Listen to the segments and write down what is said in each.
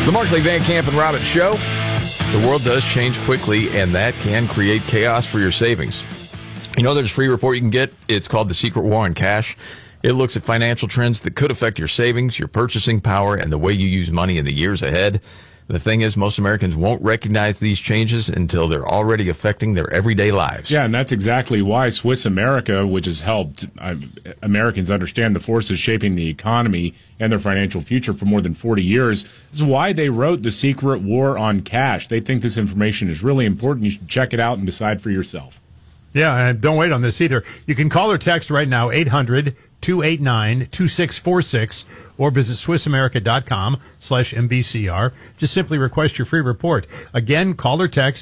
The Markley, Van Camp, and Robbins Show. The world does change quickly, and that can create chaos for your savings. You know, there's a free report you can get. It's called The Secret War on Cash. It looks at financial trends that could affect your savings, your purchasing power, and the way you use money in the years ahead. The thing is, most Americans won't recognize these changes until they're already affecting their everyday lives. Yeah, and that's exactly why Swiss America, which has helped Americans understand the forces shaping the economy and their financial future for more than 40 years, this is why they wrote The Secret War on Cash. They think this information is really important. You should check it out and decide for yourself. Yeah, and don't wait on this either. You can call or text right now, 800-289-2646, or visit SwissAmerica.com/MBCR. Just simply request your free report. Again, call or text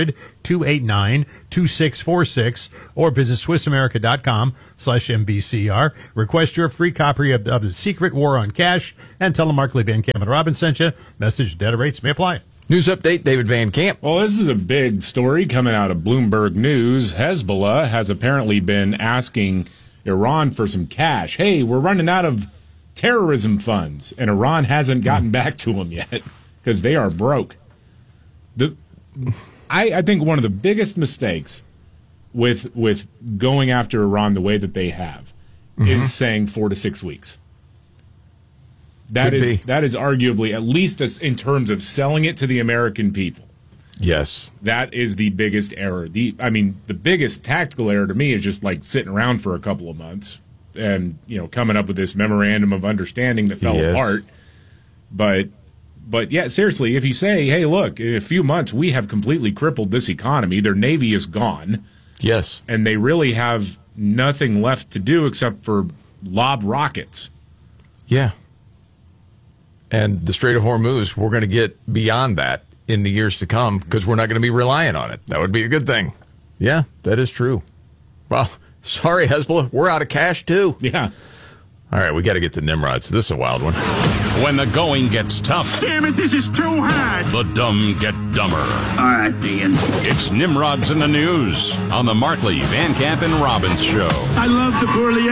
800-289-2646, or visit SwissAmerica.com/MBCR. Request your free copy of The Secret War on Cash, and tell them Markley, Van Camp, and Robbins sent you. Message data rates may apply. News update, David Van Camp. Well, this is a big story coming out of Bloomberg News. Hezbollah has apparently been asking Iran for some cash. Hey, we're running out of terrorism funds, and Iran hasn't gotten back to them yet because they are broke. I think one of the biggest mistakes with going after Iran the way that they have is saying 4 to 6 weeks. That is arguably, at least in terms of selling it to the American people. Yes. That is the biggest error. The biggest tactical error to me is just like sitting around for a couple of months and, coming up with this memorandum of understanding that fell apart. But yeah, seriously, if you say, hey, look, in a few months we have completely crippled this economy, their Navy is gone. Yes. And they really have nothing left to do except for lob rockets. Yeah. And the Strait of Hormuz, we're going to get beyond that in the years to come because we're not going to be reliant on it. That would be a good thing. Yeah, that is true. Well, sorry, Hezbollah, we're out of cash too. Yeah. All right, we got to get to Nimrods. This is a wild one. When the going gets tough. Damn it, this is too hard. The dumb get dumber. All right, Ian. It's Nimrods in the News on the Markley, Van Camp, and Robbins Show. I love the poorly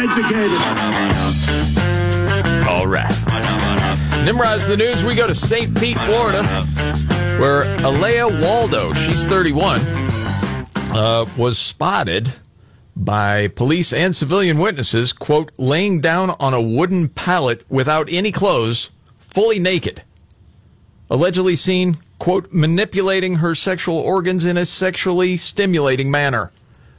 educated. All right. Nimrod's the news. We go to St. Pete, Florida, where Alea Waldo, she's 31, was spotted by police and civilian witnesses, quote, laying down on a wooden pallet without any clothes, fully naked. Allegedly seen, quote, manipulating her sexual organs in a sexually stimulating manner.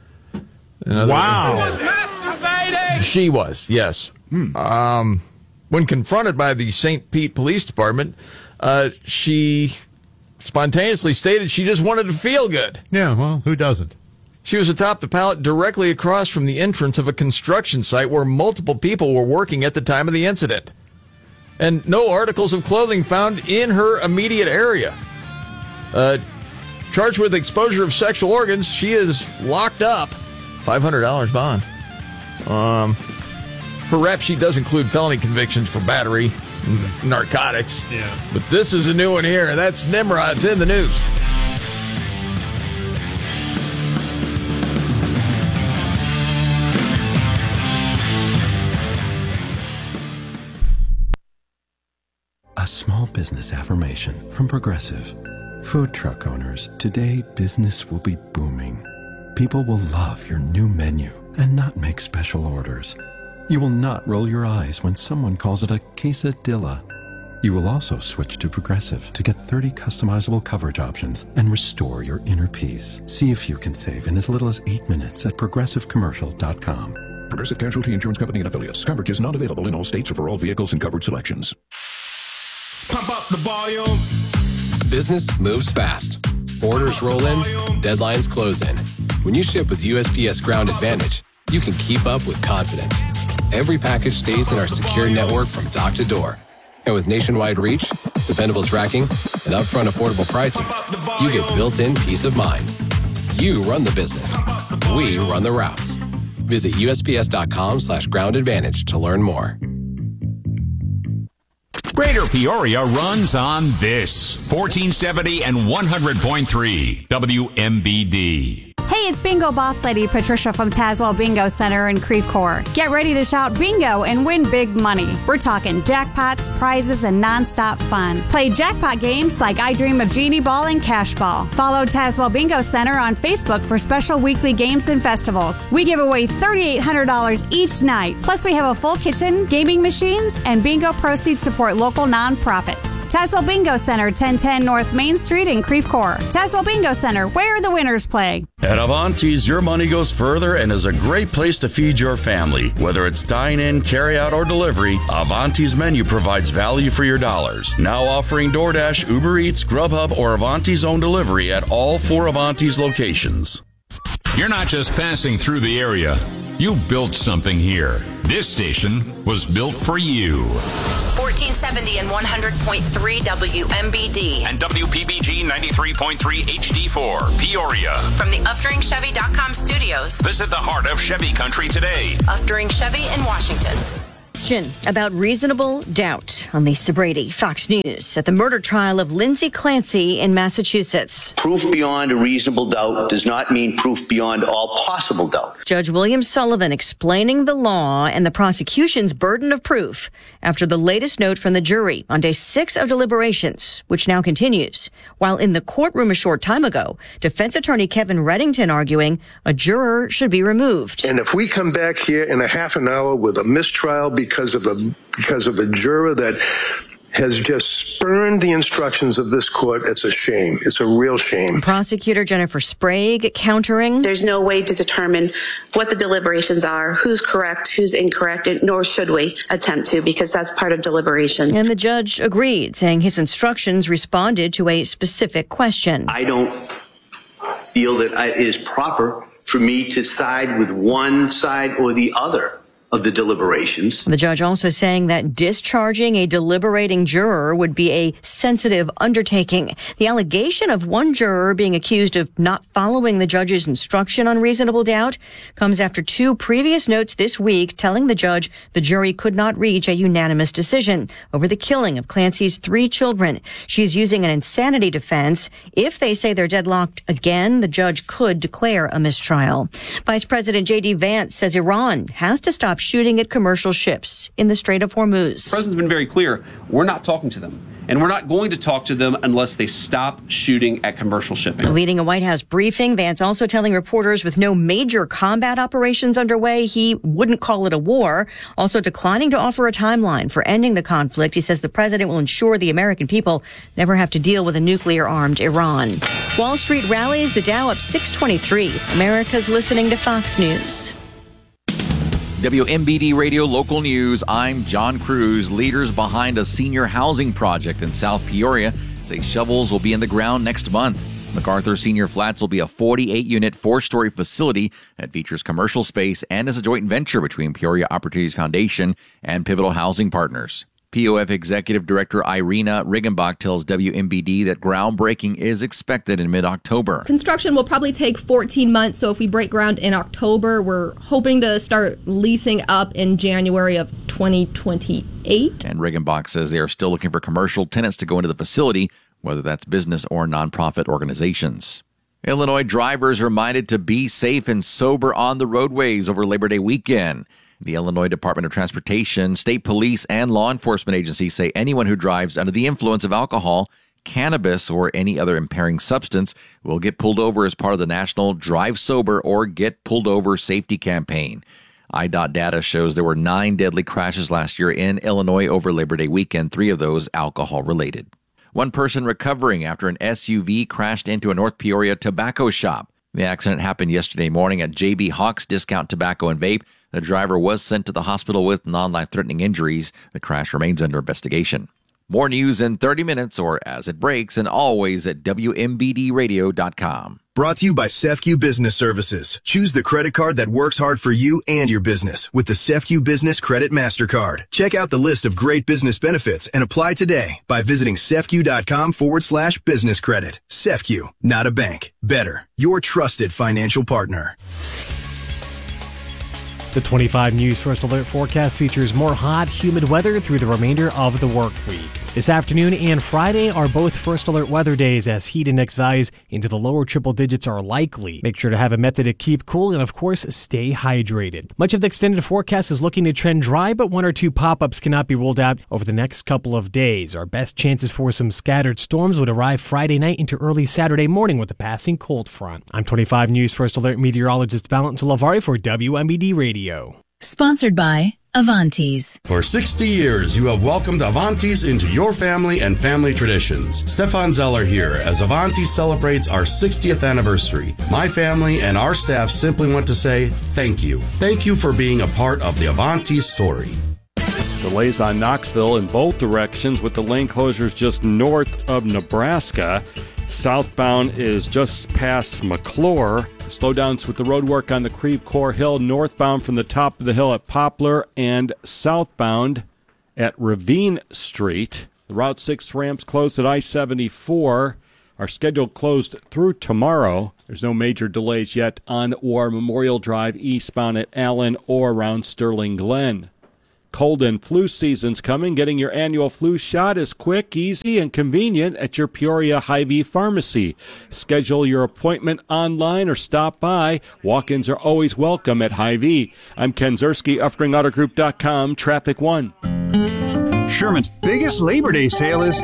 Wow. She was, yes. When confronted by the St. Pete Police Department, she spontaneously stated she just wanted to feel good. Yeah, well, who doesn't? She was atop the pallet directly across from the entrance of a construction site where multiple people were working at the time of the incident. And no articles of clothing found in her immediate area. Charged with exposure of sexual organs, she is locked up. $500 bond. Her rap sheet does include felony convictions for battery and narcotics. Yeah. But this is a new one here, and that's Nimrod's in the news. A small business affirmation from Progressive. Food truck owners, today business will be booming. People will love your new menu and not make special orders. You will not roll your eyes when someone calls it a quesadilla. You will also switch to Progressive to get 30 customizable coverage options and restore your inner peace. See if you can save in as little as 8 minutes at ProgressiveCommercial.com. Progressive Casualty Insurance Company and Affiliates. Coverage is not available in all states or for all vehicles and coverage selections. Pump up the volume. Business moves fast. Orders roll in, deadlines close in. When you ship with USPS Ground Advantage, you can keep up with confidence. Every package stays in our secure network from dock to door. And with nationwide reach, dependable tracking, and upfront affordable pricing, you get built-in peace of mind. You run the business. We run the routes. Visit USPS.com/Ground Advantage to learn more. Greater Peoria runs on this. 1470 and 100.3 WMBD. Hey, Hey, it's Bingo Boss Lady Patricia from Tazewell Bingo Center in Creve Coeur. Get ready to shout bingo and win big money. We're talking jackpots, prizes, and nonstop fun. Play jackpot games like I Dream of Genie Ball and Cash Ball. Follow Tazewell Bingo Center on Facebook for special weekly games and festivals. We give away $3,800 each night. Plus, we have a full kitchen, gaming machines, and bingo proceeds support local nonprofits. Tazewell Bingo Center, 1010 North Main Street in Creve Coeur. Tazewell Bingo Center, where the winners play. At Avanti's, your money goes further and is a great place to feed your family. Whether it's dine-in, carry-out, or delivery, Avanti's menu provides value for your dollars. Now offering DoorDash, Uber Eats, Grubhub, or Avanti's own delivery at all 4 Avanti's locations. You're not just passing through the area. You built something here. This station was built for you. 1470 and 100.3 WMBD. And WPBG 93.3 HD4, Peoria. From the UfDringChevy.com studios. Visit the heart of Chevy Country today. Uftring Chevy in Washington. About reasonable doubt on Lisa Brady, Fox News, at the murder trial of Lindsay Clancy in Massachusetts. Proof beyond a reasonable doubt does not mean proof beyond all possible doubt. Judge William Sullivan explaining the law and the prosecution's burden of proof after the latest note from the jury on day 6 of deliberations, which now continues. While in the courtroom a short time ago, defense attorney Kevin Reddington arguing a juror should be removed. And if we come back here in a half an hour with a mistrial because of a juror that has just spurned the instructions of this court, it's a shame. It's a real shame. Prosecutor Jennifer Sprague countering. There's no way to determine what the deliberations are, who's correct, who's incorrect, nor should we attempt to, because that's part of deliberations. And the judge agreed, saying his instructions responded to a specific question. I don't feel that it is proper for me to side with one side or the other of the deliberations. The judge also saying that discharging a deliberating juror would be a sensitive undertaking. The allegation of one juror being accused of not following the judge's instruction on reasonable doubt comes after 2 previous notes this week telling the judge the jury could not reach a unanimous decision over the killing of Clancy's 3 children. She's using an insanity defense. If they say they're deadlocked again, the judge could declare a mistrial. Vice President J.D. Vance says Iran has to stop shooting at commercial ships in the Strait of Hormuz. The president's been very clear. We're not talking to them. And we're not going to talk to them unless they stop shooting at commercial shipping. Leading a White House briefing, Vance also telling reporters with no major combat operations underway, he wouldn't call it a war. Also declining to offer a timeline for ending the conflict. He says the president will ensure the American people never have to deal with a nuclear-armed Iran. Wall Street rallies, the Dow up 623. America's listening to Fox News. WMBD Radio Local News, I'm John Cruz. Leaders behind a senior housing project in South Peoria say shovels will be in the ground next month. MacArthur Senior Flats will be a 48-unit, 4-story facility that features commercial space and is a joint venture between Peoria Opportunities Foundation and Pivotal Housing Partners. POF Executive Director Irina Riggenbach tells WMBD that groundbreaking is expected in mid-October. Construction will probably take 14 months, so if we break ground in October, we're hoping to start leasing up in January of 2028. And Riggenbach says they are still looking for commercial tenants to go into the facility, whether that's business or nonprofit organizations. Illinois drivers are reminded to be safe and sober on the roadways over Labor Day weekend. The Illinois Department of Transportation, state police, and law enforcement agencies say anyone who drives under the influence of alcohol, cannabis, or any other impairing substance will get pulled over as part of the national Drive Sober or Get Pulled Over safety campaign. IDOT data shows there were 9 deadly crashes last year in Illinois over Labor Day weekend, 3 of those alcohol-related. One person recovering after an SUV crashed into a North Peoria tobacco shop. The accident happened yesterday morning at J.B. Hawk's Discount Tobacco and Vape. The driver was sent to the hospital with non-life-threatening injuries. The crash remains under investigation. More news in 30 minutes or as it breaks, and always at WMBDradio.com. Brought to you by CEFCU Business Services. Choose the credit card that works hard for you and your business with the CEFCU Business Credit MasterCard. Check out the list of great business benefits and apply today by visiting CEFCU.com/business credit. CEFCU, not a bank. Better. Your trusted financial partner. The 25 News First Alert forecast features more hot, humid weather through the remainder of the work week. This afternoon and Friday are both First Alert weather days as heat index values into the lower triple digits are likely. Make sure to have a method to keep cool and, of course, stay hydrated. Much of the extended forecast is looking to trend dry, but one or two pop-ups cannot be ruled out over the next couple of days. Our best chances for some scattered storms would arrive Friday night into early Saturday morning with a passing cold front. I'm 25 News First Alert meteorologist Valentin Lavari for WMBD Radio. Sponsored by Avantis. For 60 years, you have welcomed Avantis into your family and family traditions. Stefan Zeller here as Avantis celebrates our 60th anniversary. My family and our staff simply want to say thank you. Thank you for being a part of the Avantis story. Delays on Knoxville in both directions with the lane closures just north of Nebraska. Southbound is just past McClure. Slowdowns with the road work on the Creve Coeur Hill, northbound from the top of the hill at Poplar and southbound at Ravine Street. The Route 6 ramps closed at I-74 are scheduled closed through tomorrow. There's no major delays yet on or Memorial Drive eastbound at Allen or around Sterling Glen. Cold and flu season's coming. Getting your annual flu shot is quick, easy, and convenient at your Peoria Hy-Vee pharmacy. Schedule your appointment online or stop by. Walk-ins are always welcome at Hy-Vee. I'm Ken Zerski, UffringAutoGroup.com, Traffic 1. Sherman's biggest Labor Day sale is...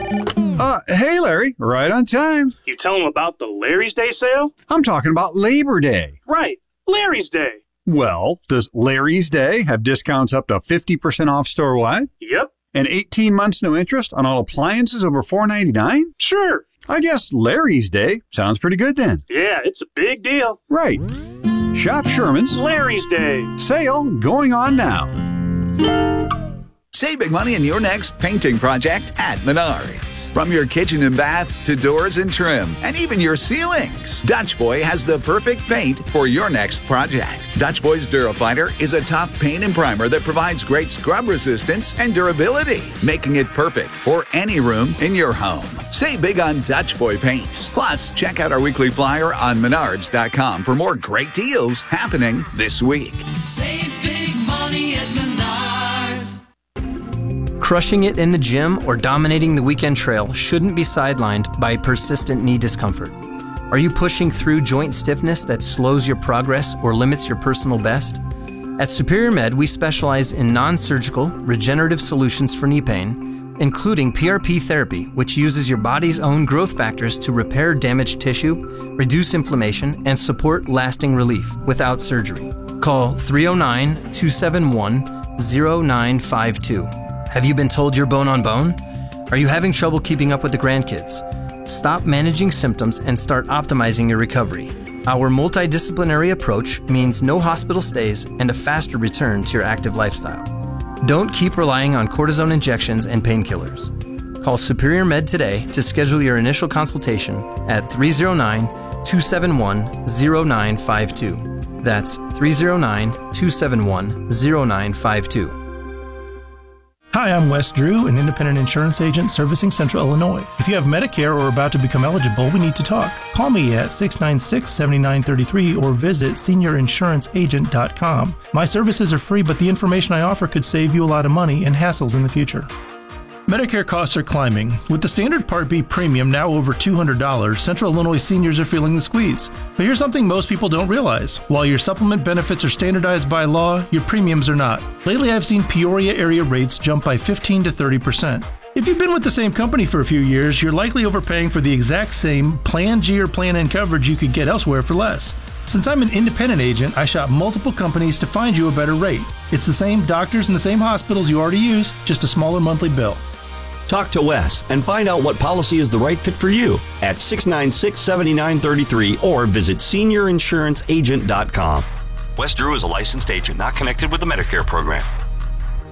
hey, Larry, right on time. You tell them about the Larry's Day sale? I'm talking about Labor Day. Right, Larry's Day. Well, does Larry's Day have discounts up to 50% off store-wide? Yep. And 18 months no interest on all appliances over $4.99? Sure. I guess Larry's Day sounds pretty good then. Yeah, it's a big deal. Right. Shop Sherman's Larry's Day. Sale going on now. Save big money in your next painting project at Menards. From your kitchen and bath to doors and trim, and even your ceilings, Dutch Boy has the perfect paint for your next project. Dutch Boy's Durafighter is a tough paint and primer that provides great scrub resistance and durability, making it perfect for any room in your home. Save big on Dutch Boy paints. Plus, check out our weekly flyer on Menards.com for more great deals happening this week. Save big money at Menards. Crushing it in the gym or dominating the weekend trail shouldn't be sidelined by persistent knee discomfort. Are you pushing through joint stiffness that slows your progress or limits your personal best? At Superior Med, we specialize in non-surgical, regenerative solutions for knee pain, including PRP therapy, which uses your body's own growth factors to repair damaged tissue, reduce inflammation, and support lasting relief without surgery. Call 309-271-0952. Have you been told you're bone on bone? Are you having trouble keeping up with the grandkids? Stop managing symptoms and start optimizing your recovery. Our multidisciplinary approach means no hospital stays and a faster return to your active lifestyle. Don't keep relying on cortisone injections and painkillers. Call Superior Med today to schedule your initial consultation at 309-271-0952. That's 309-271-0952. Hi, I'm Wes Drew, an independent insurance agent servicing Central Illinois. If you have Medicare or are about to become eligible, we need to talk. Call me at 696-7933 or visit seniorinsuranceagent.com. My services are free, but the information I offer could save you a lot of money and hassles in the future. Medicare costs are climbing. With the standard Part B premium now over $200, Central Illinois seniors are feeling the squeeze. But here's something most people don't realize. While your supplement benefits are standardized by law, your premiums are not. Lately, I've seen Peoria area rates jump by 15 to 30%. If you've been with the same company for a few years, you're likely overpaying for the exact same Plan G or Plan N coverage you could get elsewhere for less. Since I'm an independent agent, I shop multiple companies to find you a better rate. It's the same doctors and the same hospitals you already use, just a smaller monthly bill. Talk to Wes and find out what policy is the right fit for you at 696-7933 or visit seniorinsuranceagent.com. Wes Drew is a licensed agent not connected with the Medicare program.